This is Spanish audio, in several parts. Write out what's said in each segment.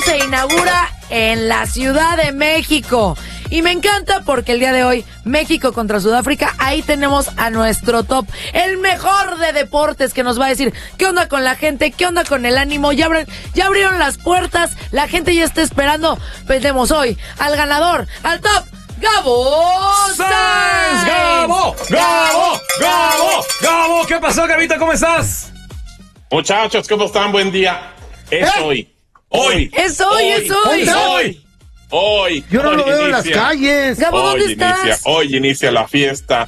se inaugura en la Ciudad de México. Y me encanta porque el día de hoy, México contra Sudáfrica, ahí tenemos a nuestro top, el mejor de deportes, que nos va a decir qué onda con la gente, qué onda con el ánimo. Ya abrieron las puertas, la gente ya está esperando. Tenemos hoy al ganador, al top, Gabo Sáenz. ¡Gabo! ¿Qué pasó, Gabito? ¿Cómo estás? Muchachos, ¿cómo están? Buen día. Es hoy. Yo no lo veo en las calles. Gabo, ¿dónde estás? Hoy inicia la fiesta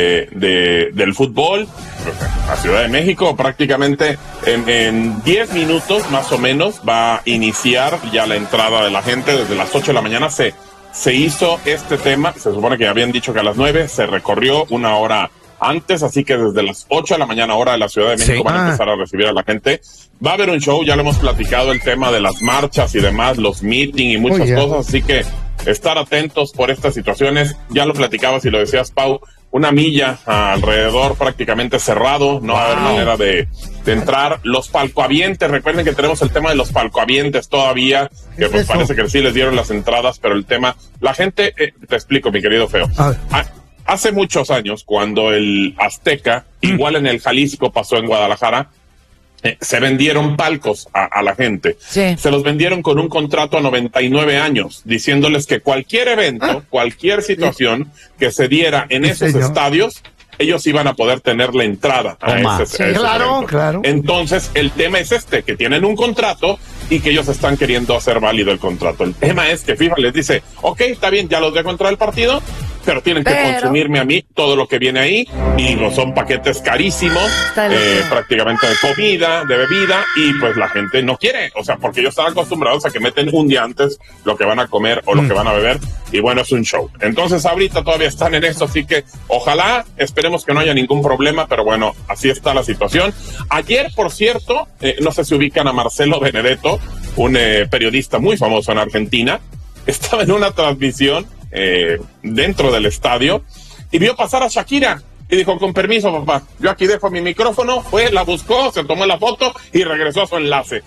del fútbol. La Ciudad de México prácticamente en 10 minutos más o menos va a iniciar ya la entrada de la gente. Desde las 8 de la mañana se hizo este tema. Se supone que habían dicho que a las 9 se recorrió una hora antes, así que desde las 8 de la mañana, hora de la Ciudad de México, van a empezar a recibir a la gente. Va a haber un show, ya lo hemos platicado, el tema de las marchas y demás, los meetings y muchas cosas, así que estar atentos por estas situaciones. Ya lo platicabas y lo decías, Pau, una milla alrededor prácticamente cerrado, no va a haber manera de entrar. Los palcoavientes, recuerden que tenemos el tema de los palcoavientes todavía, que pues parece que sí les dieron las entradas, pero el tema, la gente, te explico, mi querido Feo. Hace muchos años, cuando el Azteca, igual en el Jalisco pasó en Guadalajara, se vendieron palcos a la gente. Sí. Se los vendieron con un contrato a 99 años, diciéndoles que cualquier evento, cualquier situación que se diera en esos estadios, ellos iban a poder tener la entrada a ese Claro. Entonces, el tema es que tienen un contrato y que ellos están queriendo hacer válido el contrato. El tema es que FIFA les dice, ok, está bien, ya los dejo entrar al partido, pero tienen que consumirme a mí todo lo que viene ahí, y no son paquetes carísimos, prácticamente de comida, de bebida, y pues la gente no quiere, o sea, porque ellos están acostumbrados a que meten un día antes lo que van a comer o lo que van a beber, y bueno, es un show. Entonces ahorita todavía están en esto, así que ojalá, esperemos que no haya ningún problema, pero bueno, así está la situación. Ayer, por cierto, no sé si ubican a Marcelo Benedetto, un periodista muy famoso en Argentina, estaba en una transmisión dentro del estadio y vio pasar a Shakira y dijo, con permiso, papá, yo aquí dejo mi micrófono. Fue, la buscó, se tomó la foto y regresó a su enlace.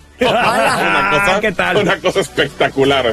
Una cosa espectacular.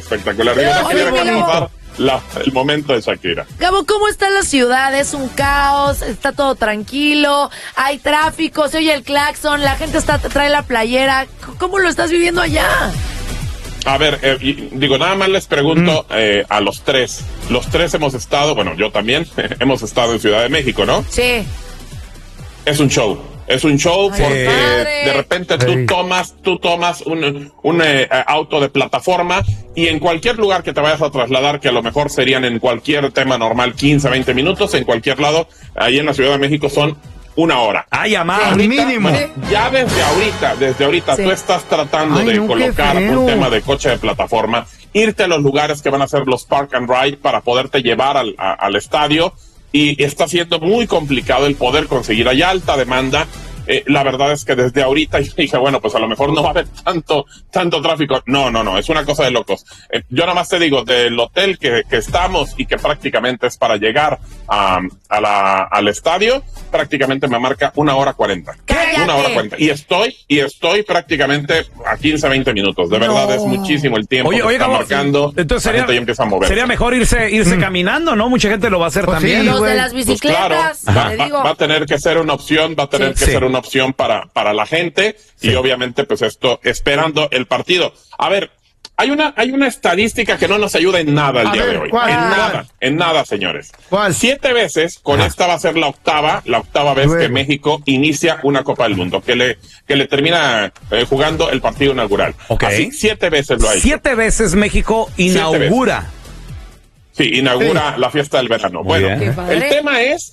El momento de Shakira. Gabo, ¿cómo está la ciudad? ¿Es un caos? ¿Está todo tranquilo? ¿Hay tráfico? ¿Se oye el claxon? ¿La gente trae la playera? ¿Cómo lo estás viviendo allá? A ver, nada más les pregunto a los tres. Los tres hemos estado, bueno, yo también, hemos estado en Ciudad de México, ¿no? Sí. Es un show porque de repente tú tomas un auto de plataforma y en cualquier lugar que te vayas a trasladar, que a lo mejor serían en cualquier tema normal 15, 20 minutos, en cualquier lado, ahí en la Ciudad de México son una hora. Mínimo. Ya desde ahorita tú estás tratando de colocar un tema de coche de plataforma, irte a los lugares que van a ser los Park and Ride para poderte llevar al estadio, y está siendo muy complicado el poder conseguir. Hay alta demanda. La verdad es que desde ahorita yo dije, bueno, pues a lo mejor no va a haber tanto tráfico. No, es una cosa de locos. Yo nada más te digo, del hotel que estamos y que prácticamente es para llegar al estadio, prácticamente me marca 1:40. ¡Cállate! 1:40. Y estoy prácticamente a 15, 20 minutos. De verdad es muchísimo el tiempo que está marcando. Entonces la gente ya empieza a mover. Sería mejor irse caminando, ¿no? Mucha gente lo va a hacer también. Los de las bicicletas, va a tener que ser una opción, ser una opción para la gente, y obviamente pues esto esperando el partido. A ver, hay una estadística que no nos ayuda en nada el día de hoy. En nada, señores. ¿Cuál? 7 veces, con esta va a ser la octava vez que México inicia una Copa del Mundo, que le termina jugando el partido inaugural. Así, 7 veces lo ha hecho. 7 veces México inaugura. Sí, inaugura la fiesta del verano. Bueno, el tema es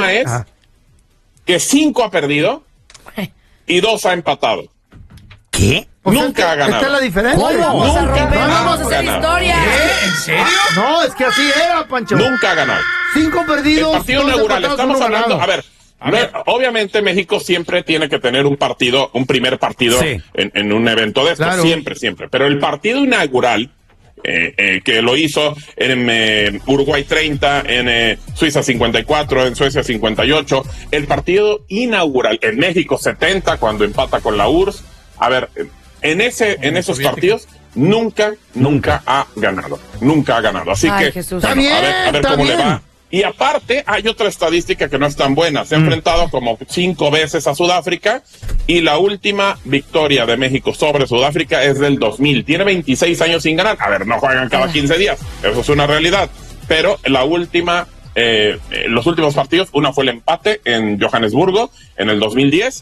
que 5 ha perdido y 2 ha empatado. ¿Qué? Nunca ha ganado. ¿Esta es la diferencia? Vamos a hacer historia. ¿En serio? No, es que así era, Pancho. Nunca ha ganado. 5 perdidos. El partido inaugural, estamos hablando. A ver, obviamente México siempre tiene que tener un primer partido en un evento de estos. Claro. Siempre. Pero el partido inaugural, que lo hizo en Uruguay 30, en Suiza 54, en Suecia 58, el partido inaugural en México 70, cuando empata con la URSS. A ver, en esos partidos nunca ha ganado. Nunca ha ganado. Así que, Jesús. bueno, a ver cómo le va. Y aparte, hay otra estadística que no es tan buena. Se ha enfrentado como 5 veces a Sudáfrica y la última victoria de México sobre Sudáfrica es del 2000. Tiene 26 años sin ganar. A ver, no juegan cada 15 días. Eso es una realidad. Pero la última, los últimos partidos, una fue el empate en Johannesburgo en el 2010,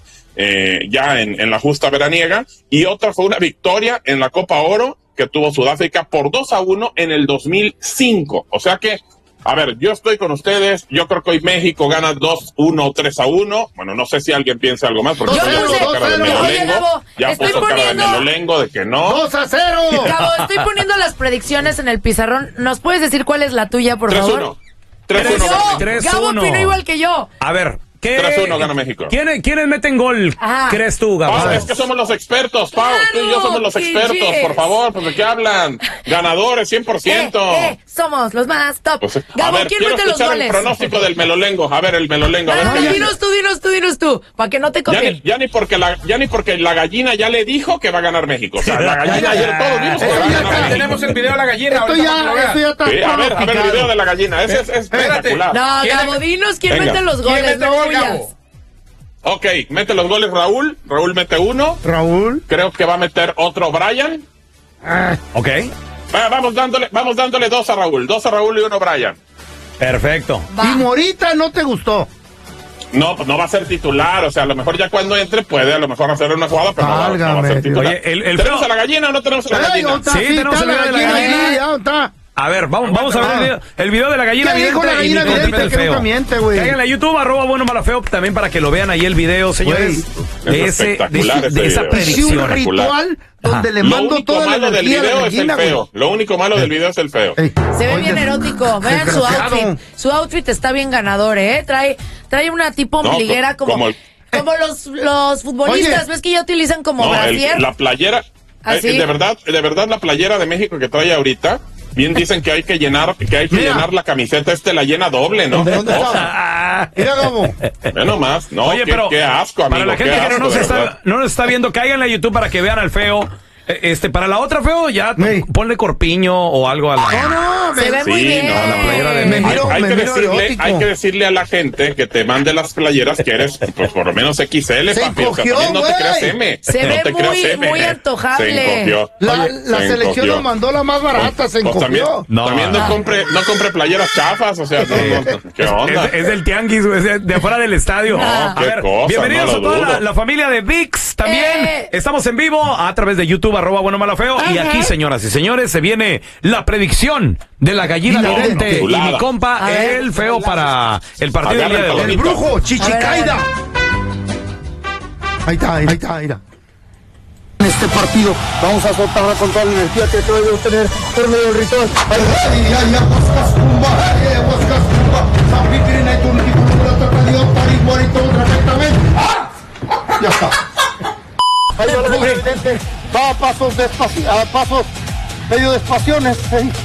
ya en la justa veraniega, y otra fue una victoria en la Copa Oro que tuvo Sudáfrica por 2-1 en el 2005. O sea que, a ver, yo estoy con ustedes. Yo creo que hoy México gana 2-1 o 3-1. Bueno, no sé si alguien piensa algo más, porque yo ya puso cara de Melolengo. Ya puso cara de Melolengo de que no. 2-0. Gabo, estoy poniendo las predicciones en el pizarrón. ¿Nos puedes decir cuál es la tuya, por favor? 3-1. Gabo opinó igual que yo. A ver, 3-1 gana México. ¿Quiénes meten gol? Ajá. ¿Crees tú, Gabo? Es que somos los expertos, Pau. Claro, Tú y yo somos los expertos, por favor. Pues, ¿de qué hablan? Ganadores, 100%. Somos los más top. Pues, Gabo, a ver, ¿quién quiero mete los escuchar goles? el pronóstico del Melolengo. A ver, el Melolengo. A ver, No, dinos tú, para que no te copien. ya ni porque la gallina ya le dijo que va a ganar México. O sea, la gallina ayer todos vimos que va a ganar México. Tenemos el video de la gallina. Esto ya está. Sí, a ver el video de la gallina. Ese es espectacular. No, Gabo, dinos quién mete los goles, no huyas. Ok, mete los goles Raúl. Raúl mete uno. Raúl. Creo que va a meter otro Brian. Ok. Vamos dándole 2 a Raúl. 2 a Raúl y 1 a Brian. Perfecto. Va. Y Morita no te gustó. No, pues no va a ser titular. O sea, a lo mejor ya cuando entre puede a lo mejor hacer una jugada, pero no va a ser titular. Oye, ¿Tenemos a la gallina o no tenemos a la gallina? Sí, tenemos el video de la gallina. A ver, vamos a ver el video de la gallina. ¿Qué dijo la gallina vidente? Que nunca miente, güey. Caigan a YouTube, @buenomalafeo, también para que lo vean ahí el video, señores. Es espectacular ese esa video. predicción. Un ritual donde le mando toda la energía a la gallina, güey. Lo único malo del video es el feo. Se ve bien erótico. Vean su outfit. Su outfit está bien ganador, ¿eh? Trae una tipo ombliguera como los futbolistas. Oye. ¿Ves que ya utilizan como brasier? La playera. ¿Ah, sí? De verdad, la playera de México que trae ahorita. Bien dicen que hay que llenar la camiseta, la llena doble, ¿no? ¿Dónde está? Mira cómo. Ve nomás, no, Oye, pero qué asco, amigo. Para la gente que no nos está viendo, cáiganle a YouTube para que vean al feo. Para la otra, feo, ya ponle corpiño o algo a la... No, se ve muy bien. No, la playera de México. Hay que decirle a la gente que te mande las playeras que eres, pues por lo menos XL, se papi. encogió, o sea, no te creas M. Se no ve te creas M. muy antojable. Se encogió. La selección nos mandó la más barata, se encogió. También no compre playeras chafas, o sea, ¿qué onda? Es del tianguis, güey, es de afuera del estadio. A ver, bienvenidos a toda la familia de ViX también. Estamos en vivo a través de YouTube, @buenomalafeo. Y aquí, señoras y señores, se viene la predicción de la gallina vidente y mi compa, el feo, para el partido del día de hoy. El brujo, Chichicaida. Ahí está. En este partido vamos a soltarla con toda la energía que debemos tener por medio del ritual. Ya está. Ahí va la gente. Va a pasos medio despaciones.